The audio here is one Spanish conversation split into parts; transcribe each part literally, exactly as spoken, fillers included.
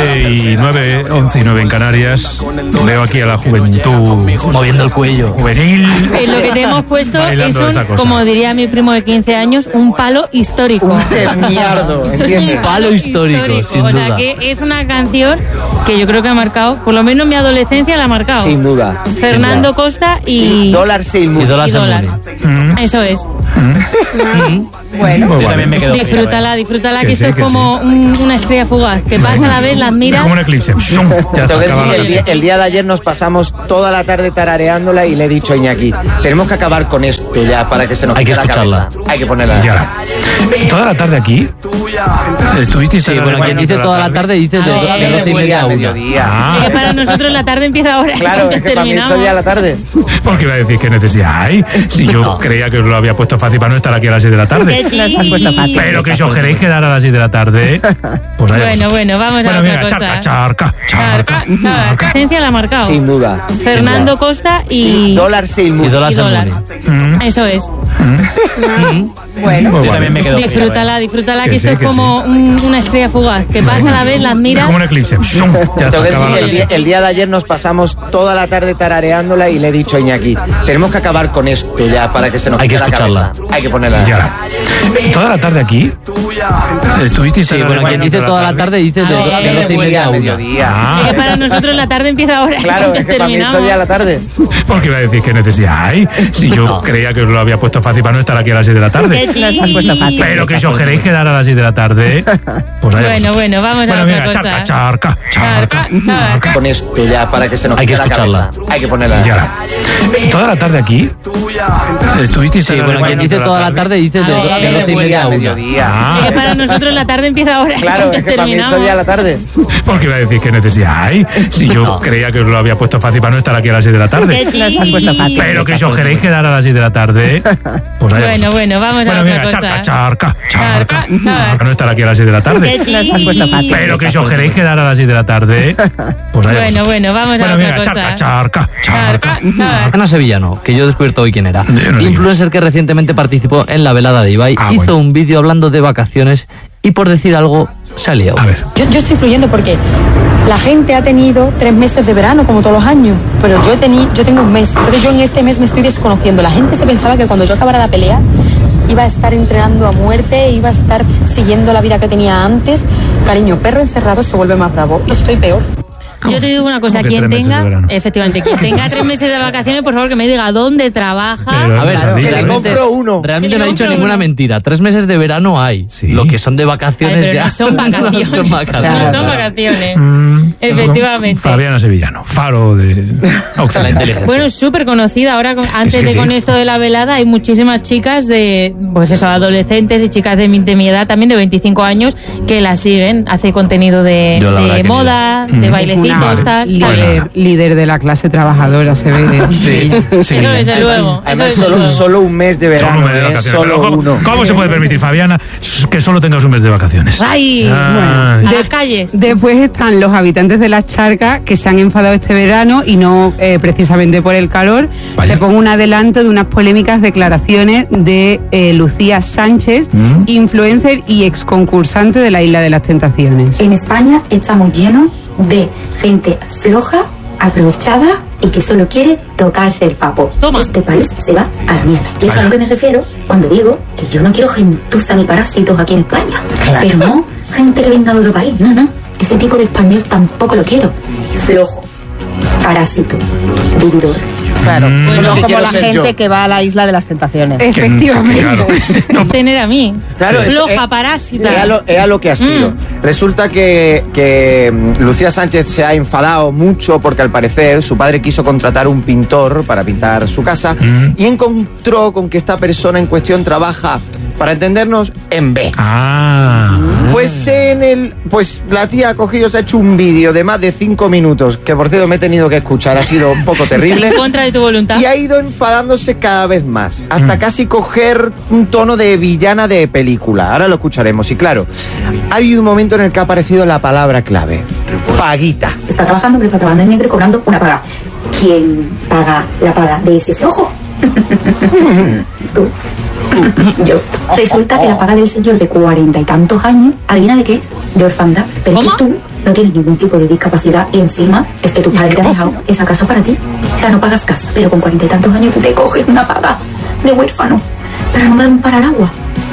once y nueve, once y nueve en Canarias. Veo aquí a la juventud moviendo el cuello. Juvenil. Eh, lo que te hemos puesto es Bailando esta un, cosa. como diría mi primo de quince años, un palo histórico. Un desmiardo, Esto es ¿entiendes? un Palo histórico, sin o sea duda. que es una canción que yo creo que ha marcado, por lo menos mi adolescencia la ha marcado. Sin duda. Fernando Costa y... Dólar Sail Moon. Y dólar y Sail dólar. Moon. Eso es. Bueno, Pues Yo también me quedo. Disfrútala, disfrútala, que, Que esto sí, es que como un- una estrella fugaz, que pasa a la vez, la Es admiras. como un eclipse. ¡Shum! Ya Te se voy a acaba decir, la el, día, el día de ayer nos pasamos toda la tarde tarareándola y le he dicho a Iñaki, tenemos que acabar con esto ya para que se nos Hay que quite la escucharla. cabeza. Hay que ponerla. Ya. Toda la tarde aquí. ¿Estuvisteis Sí, en la bueno, quien Alemania dice toda la tarde dice de, Ah, de eh, doce y media a una. mediodía. Ah, Es que para nosotros la tarde empieza ahora. Claro, es antes que para mí terminamos. esto ya es la tarde. porque iba a decir que necesidad hay. Si yo No. creía que os lo había puesto fácil para no estar aquí a las seis de la tarde. Qué chi. Pero que si os queréis quedar a las seis de la tarde, pues allá Bueno, vosotros. bueno, vamos a Bueno, otra venga, cosa. charca, charca, Charca, charca, charca. charca. Esencia la ha marcado. Sin duda. Fernando Costa y... Dólar Sail Y Moon. dólar y Sail dólar. Moon. Eso es. Bueno, Yo también me quedo. Disfrútala, disfrútala, Que que sí, esto es que como un- una estrella fugaz, que pasa a la vez, la Es admiras. como un eclipse. ¡Shum! Ya Te se voy a acaba decir, la el, día, el día de ayer nos pasamos toda la tarde tarareándola y le he dicho a Iñaki, tenemos que acabar con esto ya para que se nos Hay que quite la escucharla. cabeza. Hay que ponerla. Ya. Toda la tarde aquí. ¿Estuvisteis Sí, en la bueno, quien Alemania dice toda la tarde dice de, Ah, de eh, doce y media a una. mediodía. Ah, Es que para nosotros la tarde empieza ahora. Claro, antes es que para mí esto terminamos. ya es la tarde. porque iba a decir que necesidad hay. Si yo No. creía que os lo había puesto fácil para no estar aquí a las seis de la tarde. Qué chi. Pero que si os queréis quedar a las seis de la tarde, pues allá Bueno, vosotros. bueno, vamos a Bueno, otra venga, cosa. charca, charca, charca, Charca, charca. Con esto ya para que se nos Hay que quite la escucharla. cabeza. Hay que ponerla. Ya. Toda la tarde aquí. ¿Estuvisteis Sí, en la bueno, quien Alemania dice toda la tarde dice de, Ah, de doce y media a una. mediodía. Ah, Es que para nosotros la tarde empieza ahora. Claro, antes es que para mí esto terminamos. ya es la tarde. porque iba a decir que necesidad hay. Si yo No. creía que os lo había puesto fácil para no estar aquí a las seis de la Qué tarde. chi. Pero que si os queréis quedar a las seis de la tarde, pues allá Bueno, vosotros. bueno, vamos a Bueno, otra venga, cosa. charca, charca, charca, Charca, charca. Para no estar aquí a las seis de la tarde. Qué chi. Pero que si os queréis quedar a las seis de la tarde, pues allá Bueno, vosotros. bueno, vamos a Bueno, otra venga, cosa. charca, charca, charca, Charca, charca. Ana Sevillano, que yo he descubierto hoy quién era. Yo no sé Influencer que recientemente participó en la velada de Ibai, Ah, hizo bueno. un vídeo hablando de vacaciones y por decir algo se ha liado. A ver. Yo, yo estoy fluyendo porque la gente ha tenido tres meses de verano, como todos los años, pero yo, tení, yo tengo un mes. Entonces yo en este mes me estoy desconociendo. La gente se pensaba que cuando yo acabara la pelea iba a estar entrenando a muerte, iba a estar siguiendo la vida que tenía antes. Cariño, perro encerrado se vuelve más bravo. Y estoy peor. Yo te digo una cosa, ¿Cómo que quien tres meses tenga, de verano? efectivamente, quien tenga tres meses de vacaciones, por favor que me diga dónde trabaja. Pero- A ver, Claro, que le realmente, compro uno. realmente Que no le ha dicho compro ninguna uno. mentira. Tres meses de verano hay. Sí. Lo que son de vacaciones Ay, pero ya no son vacaciones. no son vacaciones. No son vacaciones. Mm, Efectivamente. Fabiana Sevillano, faro de La Occidente. inteligencia. Bueno, es súper conocida. Ahora, con- antes que de sí. con esto de la velada, hay muchísimas chicas de, pues eso, adolescentes y chicas de mi, de mi edad, también de veinticinco años, que la siguen. Hace contenido de, Yo la de verdad que moda, ni- de Mm. bailecitos, Una tal. líder, tal. líder de la clase trabajadora, se ve. Sí, sí. Eso desde luego. Además, eso desde solo, luego. solo un mes de Solo verano, un mes de ¿eh? vacaciones. Solo Pero ¿cómo, uno. ¿Cómo se puede permitir, Fabiana, que solo tengas un mes de vacaciones? ¡Ay! Ah, a de- las calles. Después están los habitantes de las charcas que se han enfadado este verano y no eh, precisamente por el calor. Vaya. Te pongo un adelanto de unas polémicas declaraciones de eh, Lucía Sánchez, Mm. influencer y exconcursante de la Isla de las Tentaciones. En España estamos llenos de gente floja, aprovechada y que solo quiere tocarse el papo. Toma. Este país se va a la mierda. Y eso es a lo que me refiero cuando digo que yo no quiero gentuza ni parásitos aquí en España. Pero no gente que venga de otro país. No, no. Ese tipo de español tampoco lo quiero. Flojo, parásito, vividor. Claro, Mm. eso es lo No que como quiero la ser gente yo. que va a la isla de las tentaciones. que- Efectivamente. claro. No, Tener a mí. Claro, es- Floja, es- parásita. Es a lo, es a lo que aspiro. Mm. Resulta que, que mm, Lucía Sánchez se ha enfadado mucho porque al parecer su padre quiso contratar un pintor para pintar su casa Mm. y encontró con que esta persona en cuestión trabaja, para entendernos, en B. Ah. Pues en el, pues la tía ha cogido, se ha hecho un vídeo de más de cinco minutos, que por cierto me he tenido que escuchar, ha sido un poco terrible. En contra de tu voluntad. Y ha ido enfadándose cada vez más, Mm. hasta casi coger un tono de villana de película. Ahora lo escucharemos. Y claro, ha habido un momento en el que ha aparecido la palabra clave: paguita. Está trabajando, pero está trabajando en negro y cobrando una paga. ¿Quién paga la paga de ese flojo? Tú. Yo. Resulta que la paga del señor de cuarenta y tantos años, adivina de qué es, de orfandad. Pero es ¿Cómo? que tú no tienes ningún tipo de discapacidad y encima es que tus padres te han dejado esa casa para ti. O sea, no pagas casa, pero con cuarenta y tantos años tú te coges una paga de huérfano para no dar para el agua.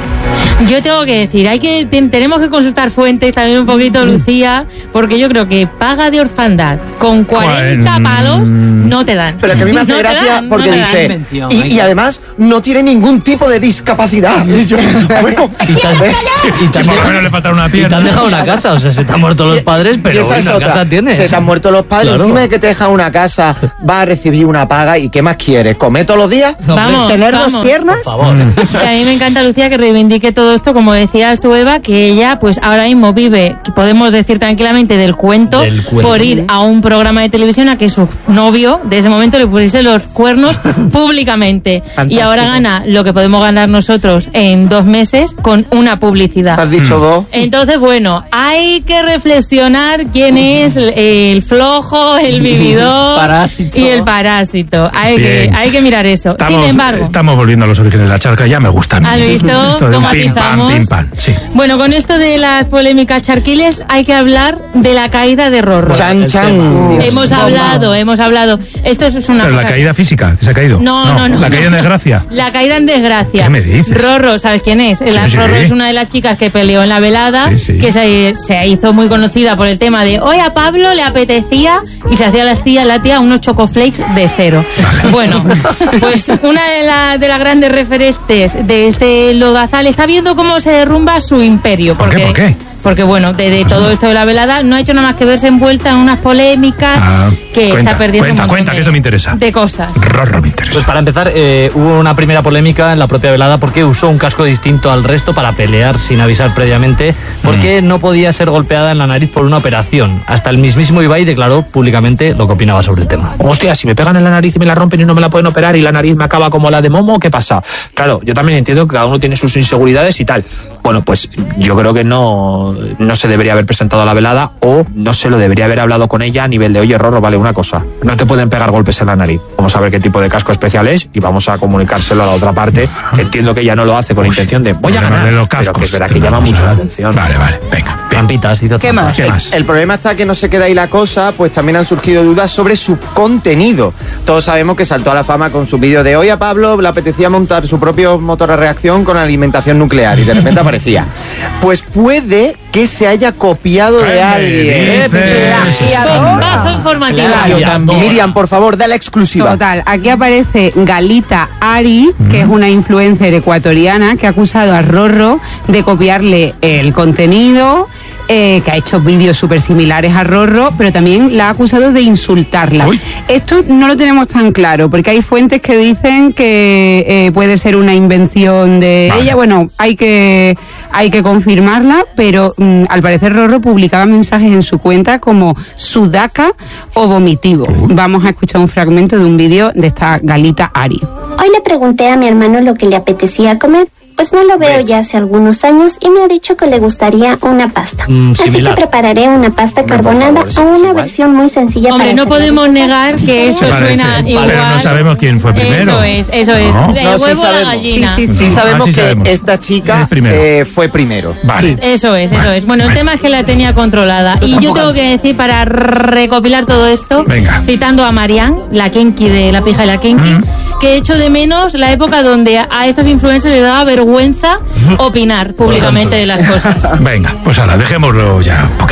Yo tengo que decir, hay que ten, tenemos que consultar fuentes también un poquito, Lucía, porque yo creo que paga de orfandad con cuarenta palos no te dan. Pero que a mí me hace No te gracia dan, porque no te dice, dan. y, y además no tiene ningún tipo de discapacidad. Y yo, bueno, Y te han, Sí, y te han por lo dejado- menos le falta una y te pierna. han dejado una casa, o sea, se te han muerto los padres, y pero esa es una otra. casa tienes. Se te han muerto los padres, Claro. encima de que te dejan una casa, vas a recibir una paga y ¿qué más quieres? ¿Comer todos los días? No, hombre, Vamos, ¿Tener vamos. dos piernas? por favor. Que a mí me encanta, Lucía, que reivindique todo esto, como decías tú, Eva, que ella pues ahora mismo vive, que podemos decir tranquilamente, del cuento, Del cuento. por ir a un programa de televisión a que su novio de ese momento le pusiese los cuernos públicamente. Y ahora gana lo que podemos ganar nosotros en dos meses con una publicidad. Has dicho dos. Entonces, bueno, hay que reflexionar quién es el, el flojo, el vividor Parásito. y el parásito. Hay que, Bien. hay que mirar eso. Estamos, Sin embargo, estamos volviendo a los orígenes de la charca, ya me gusta a mí. ¿has visto Esto de cómo un pim pam, atizamos? pim pam, sí. Bueno, con esto de las polémicas charquiles hay que hablar de la caída de Rorro. Chan, el chan. tema. Hemos hablado, hemos hablado. Esto es una Pero la cosa- caída física, que se ha caído. No, no, no. La caída en desgracia. La caída en desgracia. ¿Qué me dices? Rorro, ¿sabes quién es? La sí. Rorro es una de las chicas que peleó en la velada, Sí, sí. que se, se hizo muy conocida por el tema de hoy a Pablo le apetecía y se hacía las tías, la tía unos chocoflakes de cero. Bueno, pues una de, la- de las grandes referentes de este lodazal está viendo cómo se derrumba su imperio. ¿Por qué? Porque, ¿Por qué? Porque bueno, de, de todo esto de la velada no ha hecho nada más que verse envuelta en unas polémicas Ah, que cuenta, está perdiendo cuenta, un montón cuenta, de, que esto me interesa. de cosas. Rorro me interesa. Pues para empezar, eh, hubo una primera polémica en la propia velada porque usó un casco distinto al resto para pelear sin avisar previamente, porque no podía ser golpeada en la nariz por una operación. Hasta el mismísimo Ibai declaró públicamente lo que opinaba sobre el tema. Hostia, si me pegan en la nariz y me la rompen y no me la pueden operar y la nariz me acaba como la de Momo, ¿qué pasa? Claro, yo también entiendo que cada uno tiene sus inseguridades y tal. Bueno, pues yo creo que no, no se debería haber presentado a la velada o no se lo debería haber hablado con ella a nivel de, oye, Rorro, vale, una cosa, no te pueden pegar golpes en la nariz. Vamos a ver qué tipo de casco especial es y vamos a comunicárselo a la otra parte, que entiendo que ella no lo hace con intención de, voy a Problema ganar, de los pero que cascos, es verdad que esto llama vamos mucho a la ver. atención. Vale, vale, venga. bien. Trampitas, hizo ¿Qué más? ¿Qué más? El problema está que no se queda ahí la cosa, pues también han surgido dudas sobre su contenido. Todos sabemos que saltó a la fama con su vídeo de hoy a Pablo le apetecía montar su propio motor a reacción con alimentación nuclear y de repente aparecía. Pues puede que se haya copiado ¿Qué de me alguien. dices? Bombazo informativo. Claro. Miriam, por favor, da la exclusiva. Total, aquí aparece Galita Ari, que es una influencer ecuatoriana que ha acusado a Rorro de copiarle el contenido, eh, que ha hecho vídeos súper similares a Rorro, pero también la ha acusado de insultarla. Uy. Esto no lo tenemos tan claro, porque hay fuentes que dicen que eh, puede ser una invención de Vale. ella. Bueno, hay que, hay que confirmarla, pero mm, al parecer Rorro publicaba mensajes en su cuenta como sudaca o vomitivo. Vamos a escuchar un fragmento de un vídeo de esta Galita Ari. Hoy le pregunté a mi hermano lo que le apetecía comer, pues no lo veo ya hace algunos años y me ha dicho que le gustaría una pasta. Mm, Así que similar. prepararé una pasta Hombre, por carbonada favor, sí, o es una igual. versión muy sencilla Hombre, para no hacerla. podemos negar que esto Se parece, suena pero igual. no sabemos quién fue primero. Eso es, eso es. No. El No, sí huevo o la sabemos. gallina. Sí, sí, Sí No, sabemos así que sabemos. esta chica Es primero. eh, fue primero. Vale. Eso es, eso Vale, es. Bueno, el vale. tema es que la tenía controlada. Y yo tengo que decir, para recopilar todo esto, Venga. citando a Marianne, la Kenki de La Pija y la Kenki, que echo de menos la época donde a estos influencers les daba vergüenza opinar públicamente de las cosas. Venga, pues ahora, dejémoslo ya un poquito.